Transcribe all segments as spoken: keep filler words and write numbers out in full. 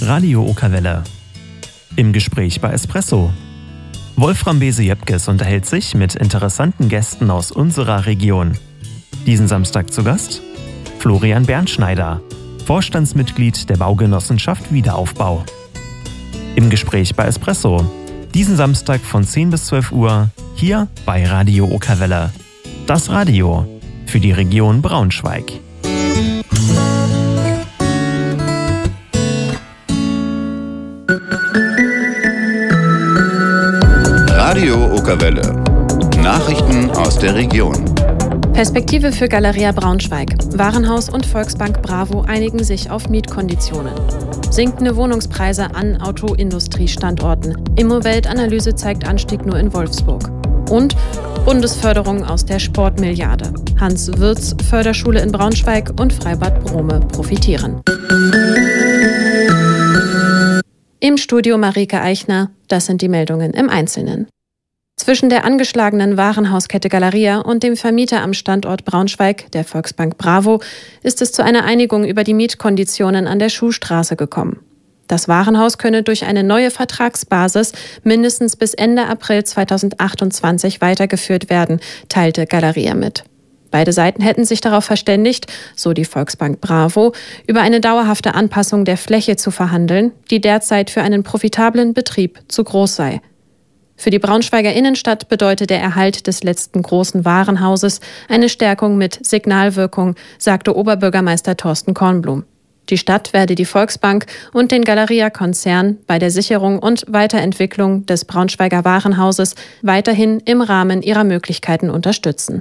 Radio Okerwelle. Im Gespräch bei Espresso. Wolfram Bese-Jepkes unterhält sich mit interessanten Gästen aus unserer Region. Diesen Samstag zu Gast Florian Bernschneider, Vorstandsmitglied der Baugenossenschaft Wiederaufbau. Im Gespräch bei Espresso. Diesen Samstag von zehn bis zwölf Uhr hier bei Radio Okerwelle. Das Radio für die Region Braunschweig. Radio Okerwelle. Nachrichten aus der Region. Perspektive für Galeria Braunschweig. Warenhaus und Volksbank Bravo einigen sich auf Mietkonditionen. Sinkende Wohnungspreise an Autoindustriestandorten. Immowelt-Analyse zeigt Anstieg nur in Wolfsburg. Und Bundesförderung aus der Sportmilliarde. Hans-Wirz-Förderschule in Braunschweig und Freibad Brome profitieren. Im Studio Marike Eichner, das sind die Meldungen im Einzelnen. Zwischen der angeschlagenen Warenhauskette Galeria und dem Vermieter am Standort Braunschweig, der Volksbank Bravo, ist es zu einer Einigung über die Mietkonditionen an der Schuhstraße gekommen. Das Warenhaus könne durch eine neue Vertragsbasis mindestens bis Ende April zweitausendachtundzwanzig weitergeführt werden, teilte Galeria mit. Beide Seiten hätten sich darauf verständigt, so die Volksbank Bravo, über eine dauerhafte Anpassung der Fläche zu verhandeln, die derzeit für einen profitablen Betrieb zu groß sei. Für die Braunschweiger Innenstadt bedeutet der Erhalt des letzten großen Warenhauses eine Stärkung mit Signalwirkung, sagte Oberbürgermeister Thorsten Kornblum. Die Stadt werde die Volksbank und den Galeria-Konzern bei der Sicherung und Weiterentwicklung des Braunschweiger Warenhauses weiterhin im Rahmen ihrer Möglichkeiten unterstützen.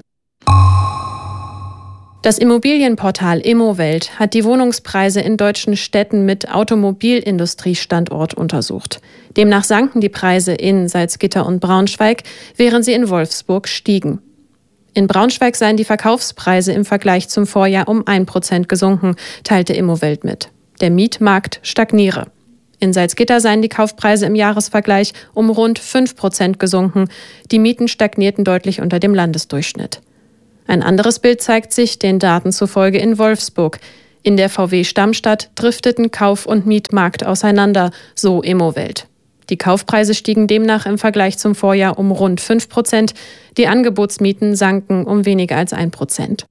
Das Immobilienportal Immowelt hat die Wohnungspreise in deutschen Städten mit Automobilindustriestandort untersucht. Demnach sanken die Preise in Salzgitter und Braunschweig, während sie in Wolfsburg stiegen. In Braunschweig seien die Verkaufspreise im Vergleich zum Vorjahr um ein Prozent gesunken, teilte Immowelt mit. Der Mietmarkt stagniere. In Salzgitter seien die Kaufpreise im Jahresvergleich um rund fünf Prozent gesunken. Die Mieten stagnierten deutlich unter dem Landesdurchschnitt. Ein anderes Bild zeigt sich den Daten zufolge in Wolfsburg. In der V W-Stammstadt drifteten Kauf- und Mietmarkt auseinander, so Immowelt. Die Kaufpreise stiegen demnach im Vergleich zum Vorjahr um rund fünf Prozent, die Angebotsmieten sanken um weniger als ein Prozent.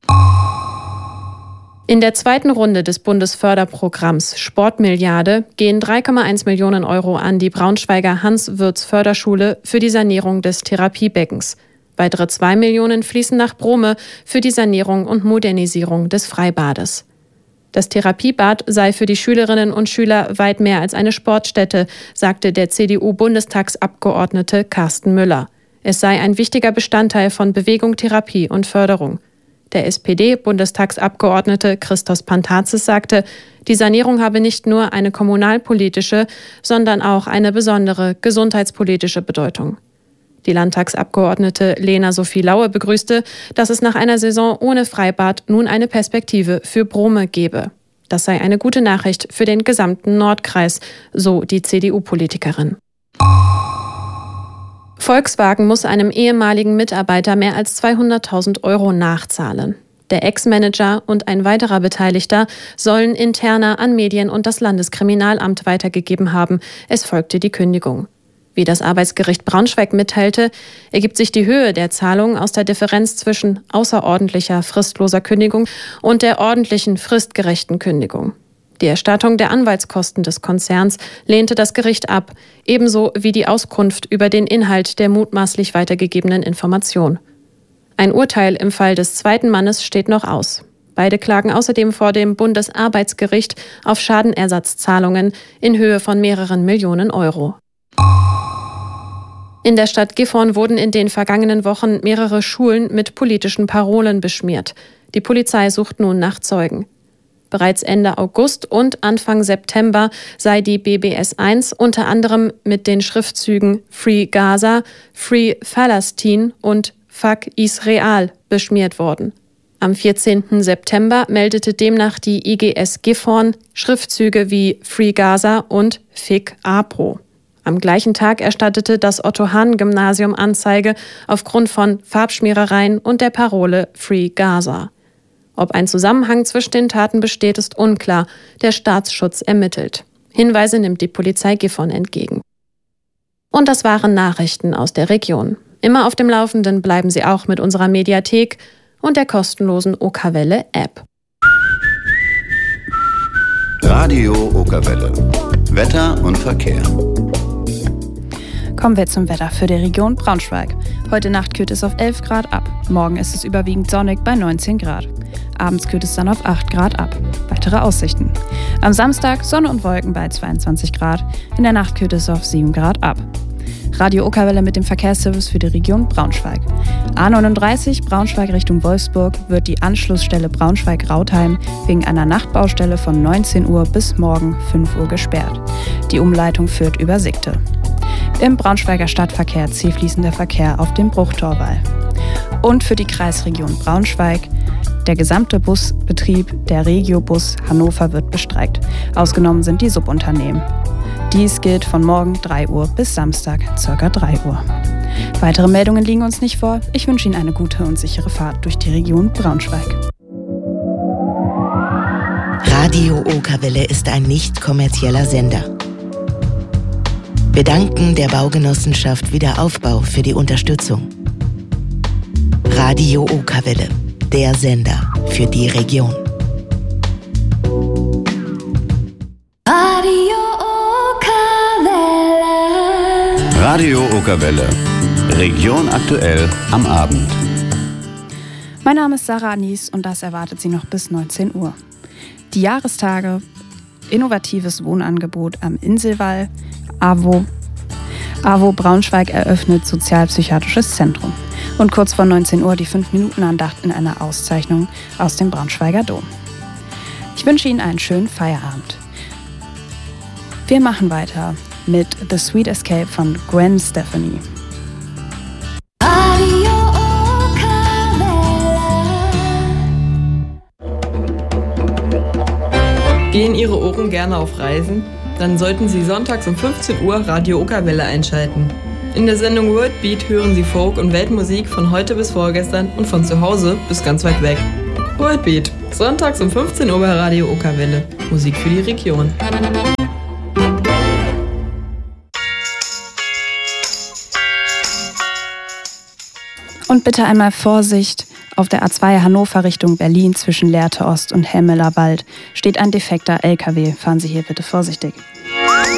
In der zweiten Runde des Bundesförderprogramms Sportmilliarde gehen drei Komma eins Millionen Euro an die Braunschweiger Hans-Wirz-Förderschule für die Sanierung des Therapiebeckens. Weitere zwei Millionen fließen nach Brome für die Sanierung und Modernisierung des Freibades. Das Therapiebad sei für die Schülerinnen und Schüler weit mehr als eine Sportstätte, sagte der C D U-Bundestagsabgeordnete Carsten Müller. Es sei ein wichtiger Bestandteil von Bewegung, Therapie und Förderung. Der S P D-Bundestagsabgeordnete Christos Pantazis sagte, die Sanierung habe nicht nur eine kommunalpolitische, sondern auch eine besondere gesundheitspolitische Bedeutung. Die Landtagsabgeordnete Lena Sophie Laue begrüßte, dass es nach einer Saison ohne Freibad nun eine Perspektive für Brome gebe. Das sei eine gute Nachricht für den gesamten Nordkreis, so die C D U-Politikerin. Volkswagen muss einem ehemaligen Mitarbeiter mehr als zweihunderttausend Euro nachzahlen. Der Ex-Manager und ein weiterer Beteiligter sollen interner an Medien und das Landeskriminalamt weitergegeben haben. Es folgte die Kündigung. Wie das Arbeitsgericht Braunschweig mitteilte, ergibt sich die Höhe der Zahlung aus der Differenz zwischen außerordentlicher fristloser Kündigung und der ordentlichen fristgerechten Kündigung. Die Erstattung der Anwaltskosten des Konzerns lehnte das Gericht ab, ebenso wie die Auskunft über den Inhalt der mutmaßlich weitergegebenen Information. Ein Urteil im Fall des zweiten Mannes steht noch aus. Beide klagen außerdem vor dem Bundesarbeitsgericht auf Schadenersatzzahlungen in Höhe von mehreren Millionen Euro. In der Stadt Gifhorn wurden in den vergangenen Wochen mehrere Schulen mit politischen Parolen beschmiert. Die Polizei sucht nun nach Zeugen. Bereits Ende August und Anfang September sei die B B S eins unter anderem mit den Schriftzügen Free Gaza, Free Palestine und Fuck Israel beschmiert worden. Am vierzehnten September meldete demnach die I G S Gifhorn Schriftzüge wie Free Gaza und Fick Apo. Am gleichen Tag erstattete das Otto-Hahn-Gymnasium Anzeige aufgrund von Farbschmierereien und der Parole Free Gaza. Ob ein Zusammenhang zwischen den Taten besteht, ist unklar. Der Staatsschutz ermittelt. Hinweise nimmt die Polizei Gifhorn entgegen. Und das waren Nachrichten aus der Region. Immer auf dem Laufenden bleiben Sie auch mit unserer Mediathek und der kostenlosen Okerwelle-App. Radio Okerwelle. Wetter und Verkehr. Kommen wir zum Wetter für die Region Braunschweig. Heute Nacht kühlt es auf elf Grad ab. Morgen ist es überwiegend sonnig bei neunzehn Grad. Abends kühlt es dann auf acht Grad ab. Weitere Aussichten. Am Samstag Sonne und Wolken bei zweiundzwanzig Grad. In der Nacht kühlt es auf sieben Grad ab. Radio Okerwelle mit dem Verkehrsservice für die Region Braunschweig. A neununddreißig Braunschweig Richtung Wolfsburg wird die Anschlussstelle Braunschweig-Rautheim wegen einer Nachtbaustelle von neunzehn Uhr bis morgen fünf Uhr gesperrt. Die Umleitung führt über Sigte. Im Braunschweiger Stadtverkehr zielfließender Verkehr auf dem Bruchtorwall. Und für die Kreisregion Braunschweig: der gesamte Busbetrieb der Regiobus Hannover wird bestreikt. Ausgenommen sind die Subunternehmen. Dies gilt von morgen drei Uhr bis Samstag ca. drei Uhr. Weitere Meldungen liegen uns nicht vor. Ich wünsche Ihnen eine gute und sichere Fahrt durch die Region Braunschweig. Radio Okerwelle ist ein nicht kommerzieller Sender. Wir danken der Baugenossenschaft Wiederaufbau für die Unterstützung. Radio Okerwelle, der Sender für die Region. Radio Okerwelle. Radio Okerwelle. Region aktuell am Abend. Mein Name ist Sarah Anis und das erwartet Sie noch bis neunzehn Uhr. Die Jahrestage, innovatives Wohnangebot am Inselwall, AWO, AWO Braunschweig eröffnet Sozialpsychiatrisches Zentrum. Und kurz vor neunzehn Uhr die fünf Minuten Andacht in einer Auszeichnung aus dem Braunschweiger Dom. Ich wünsche Ihnen einen schönen Feierabend. Wir machen weiter mit The Sweet Escape von Gwen Stefani. Radio Okerwelle. Gehen Ihre Ohren gerne auf Reisen? Dann sollten Sie sonntags um fünfzehn Uhr Radio Okerwelle einschalten. In der Sendung Worldbeat hören Sie Folk- und Weltmusik von heute bis vorgestern und von zu Hause bis ganz weit weg. Worldbeat, sonntags um fünfzehn Uhr bei Radio Okerwelle. Musik für die Region. Und bitte einmal Vorsicht, auf der A zwei Hannover Richtung Berlin zwischen Lehrte Ost und Helmeler Wald steht ein defekter L K W. Fahren Sie hier bitte vorsichtig.